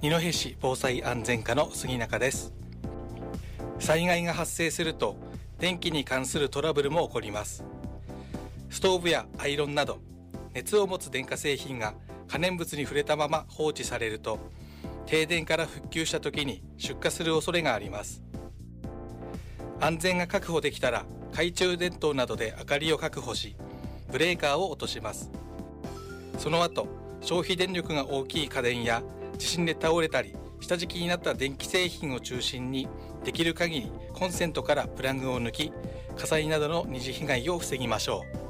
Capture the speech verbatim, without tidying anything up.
二戸市防災安全課の杉中です。災害が発生すると電気に関するトラブルも起こります。ストーブやアイロンなど熱を持つ電化製品が可燃物に触れたまま放置されると、停電から復旧した時に出火する恐れがあります。安全が確保できたら懐中電灯などで明かりを確保し、ブレーカーを落とします。その後、消費電力が大きい家電や地震で倒れたり下敷きになった電気製品を中心に、できる限りコンセントからプラグを抜き、火災などの二次被害を防ぎましょう。